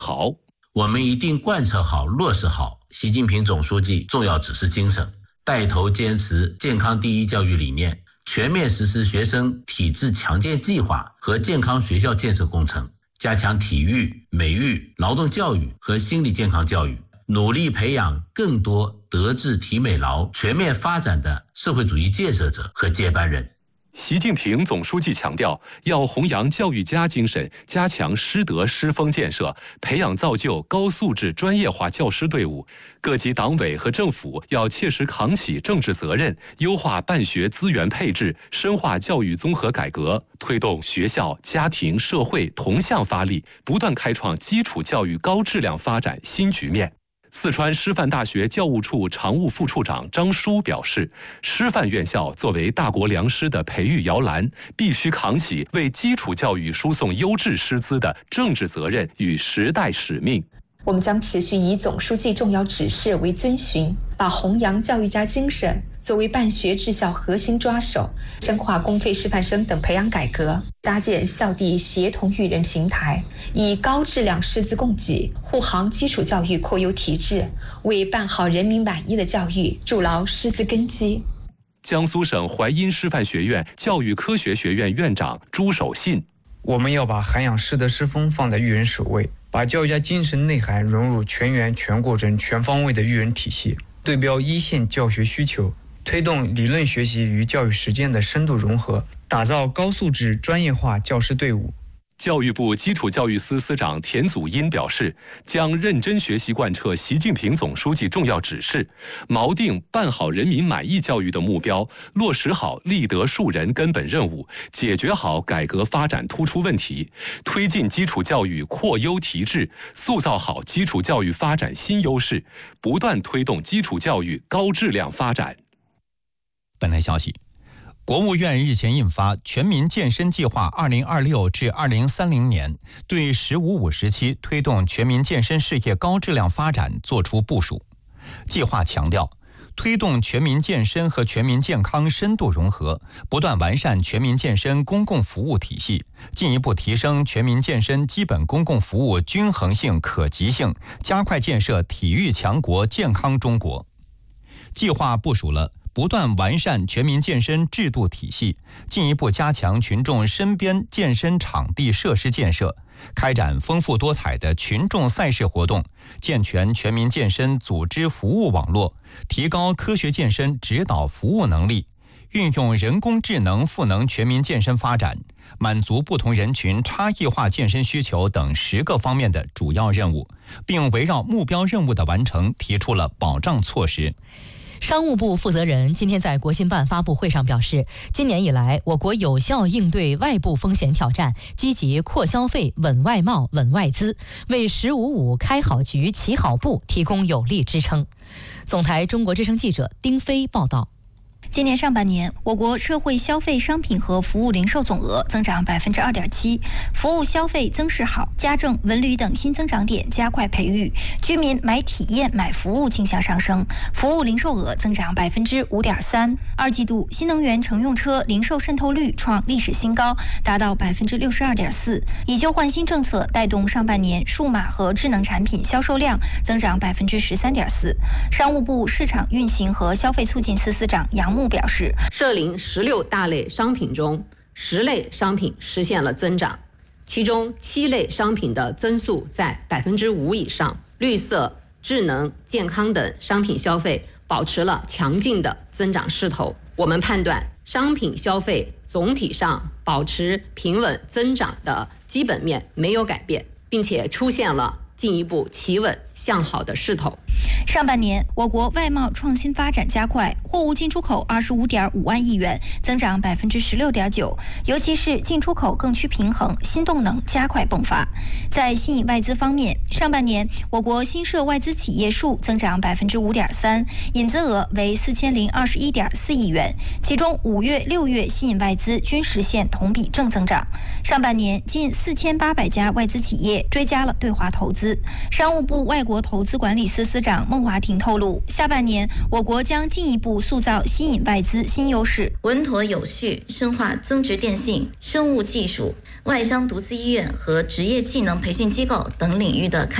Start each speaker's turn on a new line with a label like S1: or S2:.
S1: 好。
S2: 我们一定贯彻好、落实好习近平总书记重要指示精神，带头坚持健康第一教育理念，全面实施学生体质强健计划和健康学校建设工程，加强体育、美育、劳动教育和心理健康教育，努力培养更多德智体美劳全面发展的社会主义建设者和接班人。
S1: 习近平总书记强调，要弘扬教育家精神，加强师德师风建设，培养造就高素质专业化教师队伍。各级党委和政府要切实扛起政治责任，优化办学资源配置，深化教育综合改革，推动学校、家庭、社会同向发力，不断开创基础教育高质量发展新局面。四川师范大学教务处常务副处长张舒表示，师范院校作为大国良师的培育摇篮，必须扛起为基础教育输送优质师资的政治责任与时代使命。
S3: 我们将持续以总书记重要指示为遵循，把弘扬教育家精神作为办学治校核心抓手，深化公费师范生等培养改革，搭建校地协同育人平台，以高质量师资供给护航基础教育扩优提质，为办好人民满意的教育筑牢师资根基。
S1: 江苏省淮阴师范学院教育科学学院院长朱守信，
S4: 我们要把涵养师德师风放在育人首位，把教育家精神内涵融入全员全过程全方位的育人体系，对标一线教学需求，推动理论学习与教育实践的深度融合，打造高素质专业化教师队伍。
S1: 教育部基础教育司司长田祖荫表示，将认真学习贯彻习近平总书记重要指示，锚定办好人民满意教育的目标，落实好立德树人根本任务，解决好改革发展突出问题，推进基础教育扩优提质，塑造好基础教育发展新优势，不断推动基础教育高质量发展。
S5: 本台消息，国务院日前印发《全民健身计划（2026至2030年）》，对“十五五”时期推动全民健身事业高质量发展作出部署。计划强调，推动全民健身和全民健康深度融合，不断完善全民健身公共服务体系，进一步提升全民健身基本公共服务均衡性、可及性，加快建设体育强国、健康中国。计划部署了不断完善全民健身制度体系，进一步加强群众身边健身场地设施建设，开展丰富多彩的群众赛事活动，健全全民健身组织服务网络，提高科学健身指导服务能力，运用人工智能赋能全民健身发展，满足不同人群差异化健身需求等10个方面的主要任务，并围绕目标任务的完成提出了保障措施。
S6: 商务部负责人今天在国新办发布会上表示，今年以来，我国有效应对外部风险挑战，积极扩消费、稳外贸、稳外资，为“十五五”开好局、起好步提供有力支撑。总台中国之声记者丁飞报道。
S7: 今年上半年，我国社会消费商品和服务零售总额增长2.7%，服务消费增势好，家政、文旅等新增长点加快培育，居民买体验、买服务倾向上升，服务零售额增长5.3%。二季度新能源乘用车零售渗透率创历史新高，达到62.4%。以旧换新政策带动上半年数码和智能产品销售量增长13.4%。商务部市场运行和消费促进司司长杨木表示，
S8: 涉零16大类商品中，10类商品实现了增长，其中7类商品的增速在5%以上，绿色、智能、健康等商品消费保持了强劲的增长势头。我们判断，商品消费总体上保持平稳增长的基本面没有改变，并且出现了进一步企稳向好的势头。
S7: 上半年，我国外贸创新发展加快，货物进出口25.5万亿元，增长16.9%，尤其是进出口更趋平衡，新动能加快迸发。在吸引外资方面，上半年我国新设外资企业数增长5.3%，引资额为4021.4亿元，其中5月、6月吸引外资均实现同比正增长。上半年近4800家外资企业追加了对华投资。商务部外国投资管理司司长孟华庭透露，下半年我国将进一步塑造吸引外资新优势，
S9: 稳妥有序深化增值电信、生物技术、外商独资医院和职业技能培训机构等领域的开